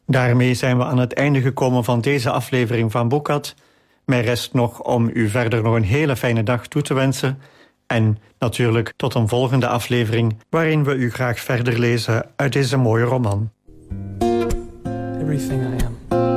Daarmee zijn we aan het einde gekomen van deze aflevering van Boekad. Mij rest nog om u verder nog een hele fijne dag toe te wensen. En natuurlijk tot een volgende aflevering waarin we u graag verder lezen uit deze mooie roman. Everything I am.